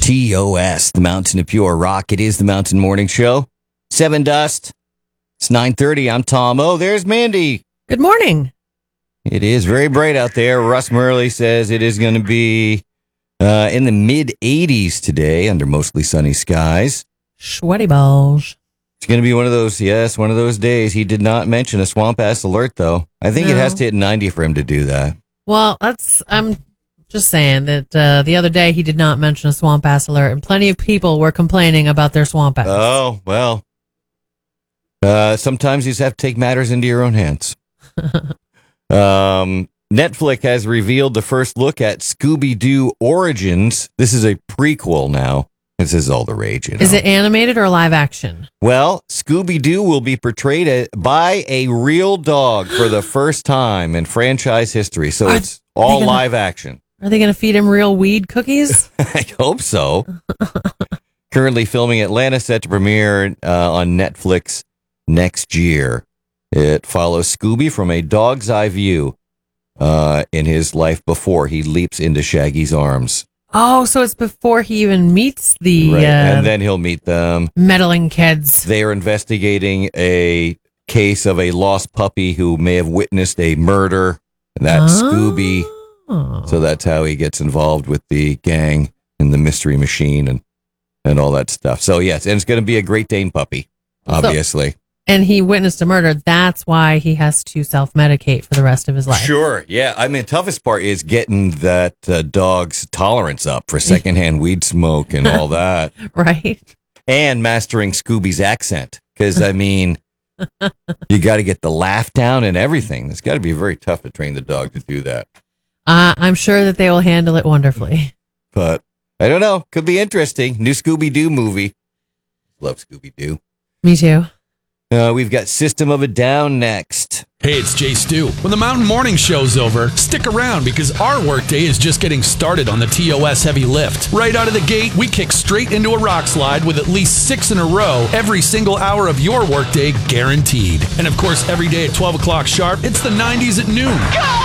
TOS, the Mountain of Pure Rock. It is the Mountain Morning Show. 7 Dust. It's 9:30. I'm Tom. Oh, there's Mandy. Good morning. It is very bright out there. Russ Murley says it is going to be in the mid-80s today under mostly sunny skies. Sweaty balls. It's going to be one of those days. He did not mention a swamp ass alert, though. I think it has to hit 90 for him to do that. Well, I'm just saying that the other day he did not mention a swamp ass alert, and plenty of people were complaining about their swamp ass. Oh, well. Sometimes you just have to take matters into your own hands. Netflix has revealed the first look at Scooby-Doo Origins. This is a prequel now. This is all the rage. Is it animated or live action? Well, Scooby-Doo will be portrayed by a real dog for the first time in franchise history. So it's all live action. Are they going to feed him real weed cookies? I hope so. Currently filming Atlanta, set to premiere on Netflix next year. It follows Scooby from a dog's eye view in his life before he leaps into Shaggy's arms. Oh, so it's before he even meets the... Right. And then he'll meet them. Meddling kids. They are investigating a case of a lost puppy who may have witnessed a murder. And that's Scooby. So that's how he gets involved with the gang and the mystery machine and all that stuff. So, yes, and it's going to be a Great Dane puppy, obviously. And he witnessed a murder. That's why he has to self-medicate for the rest of his life. Sure. Yeah. I mean, the toughest part is getting that dog's tolerance up for secondhand weed smoke and all that. Right. And mastering Scooby's accent. Because, I mean, you got to get the laugh down and everything. It's got to be very tough to train the dog to do that. I'm sure that they will handle it wonderfully. But I don't know. Could be interesting. New Scooby-Doo movie. Love Scooby-Doo. Me too. We've got System of a Down next. Hey, it's Jay Stu. When the Mountain Morning Show's over, stick around because our workday is just getting started on the TOS Heavy Lift. Right out of the gate, we kick straight into a rock slide with at least 6 in a row every single hour of your workday guaranteed. And of course, every day at 12 o'clock sharp, it's the 90s at noon.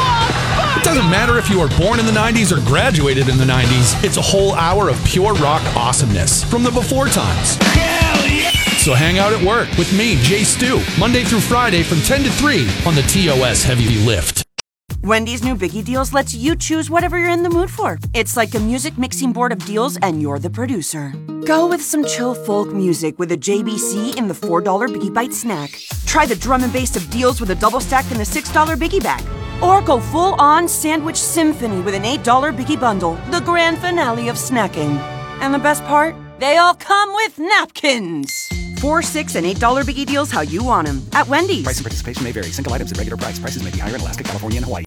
It doesn't matter if you were born in the 90s or graduated in the 90s, it's a whole hour of pure rock awesomeness from the before times. Hell yeah! So hang out at work with me, Jay Stu, Monday through Friday from 10 to 3 on the TOS Heavy Lift. Wendy's new Biggie Deals lets you choose whatever you're in the mood for. It's like a music mixing board of deals and you're the producer. Go with some chill folk music with a JBC in the $4 Biggie Bite snack. Try the drum and bass of deals with a double stack in the $6 Biggie Bag. Or go full-on sandwich symphony with an $8 Biggie Bundle, the grand finale of snacking. And the best part? They all come with napkins. $4, $6, and $8 Biggie Deals how you want them at Wendy's. Price and participation may vary. Single items at regular price. Prices may be higher in Alaska, California, and Hawaii.